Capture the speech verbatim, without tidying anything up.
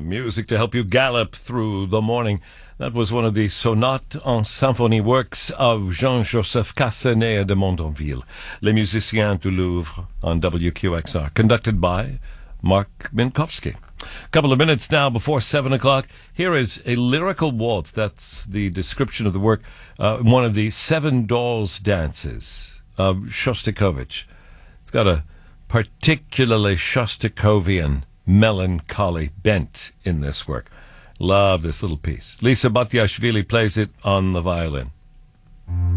music to help you gallop through the morning. That was one of the sonates en symphonie works of Jean-Joseph Cassanet de Montonville, Les Musiciens du Louvre on W Q X R, conducted by Mark Minkowski. A couple of minutes now before seven o'clock. Here is a lyrical waltz. That's the description of the work. Uh, one of the Seven Dolls dances of Shostakovich. It's got a particularly Shostakovian melancholy bent in this work. Love this little piece. Lisa Batiashvili plays it on the violin.